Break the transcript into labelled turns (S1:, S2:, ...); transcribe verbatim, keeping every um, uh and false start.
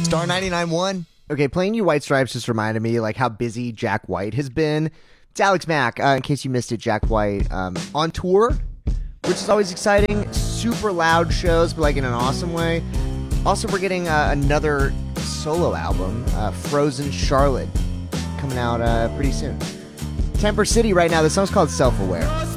S1: Star ninety-nine point one. Okay, playing you White Stripes just reminded me like how busy Jack White has been. It's Alex Mack. Uh, in case you missed it, Jack White um, on tour, which is always exciting. Super loud shows, but like in an awesome way. Also, we're getting uh, another solo album, uh, Frozen Charlotte, coming out uh, pretty soon. Temper City right now. The song's called Self-Aware.